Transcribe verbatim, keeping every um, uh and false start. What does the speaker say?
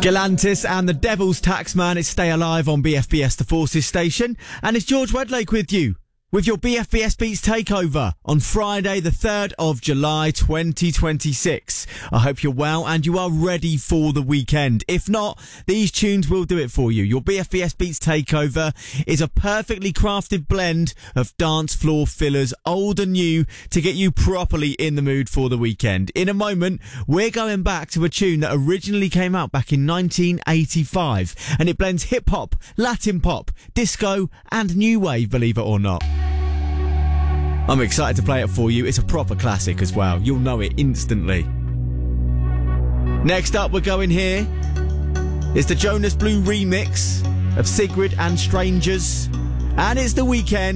Galantis and the Devil's Taxman is Stay Alive on B F B S The Forces station. And it's George Wedlake with you, with your B F B S Beats takeover on Friday the third of July twenty twenty-six. I hope you're well and you are ready for the weekend. If not, these tunes will do it for you. Your B F B S Beats takeover is a perfectly crafted blend of dance floor fillers, old and new, to get you properly in the mood for the weekend. In a moment, we're going back to a tune that originally came out back in nineteen eighty-five, and it blends hip-hop, Latin pop, disco and new wave, believe it or not. I'm excited to play it for you. It's a proper classic as well. You'll know it instantly. Next up, we're going here. It's the Jonas Blue remix of Sigrid and Strangers. And it's the weekend.